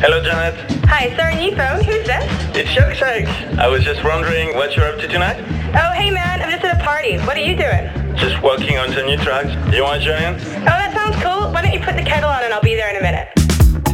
Hello, Janet. Hi, sorry, new phone. Who's this? It's Shakes. I was just wondering what you're up to tonight. Oh, hey man, I'm just at a party. What are you doing? Just walking on some new tracks. You want to join in? Oh, that sounds cool. Why don't you put the kettle on and I'll be there in a minute.